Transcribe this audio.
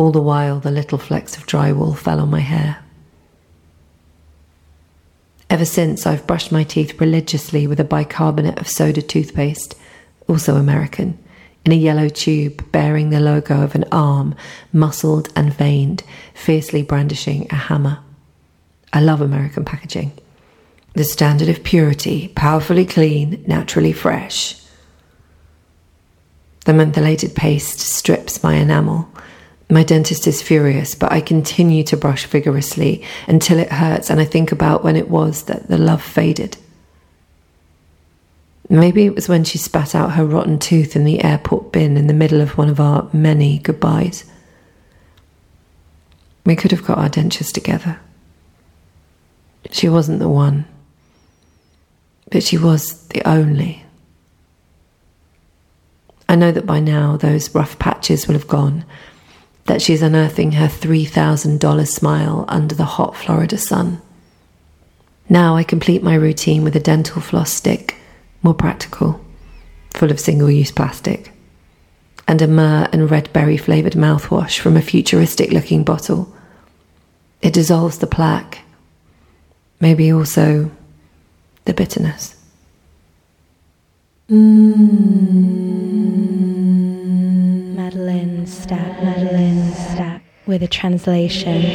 All the while, the little flecks of drywall fell on my hair. Ever since, I've brushed my teeth religiously with a bicarbonate of soda toothpaste, also American, in a yellow tube bearing the logo of an arm, muscled and veined, fiercely brandishing a hammer. I love American packaging. The standard of purity, powerfully clean, naturally fresh. The mentholated paste strips my enamel. My dentist is furious, but I continue to brush vigorously until it hurts and I think about when it was that the love faded. Maybe it was when she spat out her rotten tooth in the airport bin in the middle of one of our many goodbyes. We could have got our dentures together. She wasn't the one, but she was the only. I know that by now those rough patches will have gone, that she's unearthing her $3,000 smile under the hot Florida sun. Now I complete my routine with a dental floss stick, more practical, full of single-use plastic, and a myrrh and red berry flavoured mouthwash from a futuristic-looking bottle. It dissolves the plaque, maybe also the bitterness. Madeline Stack with a translation.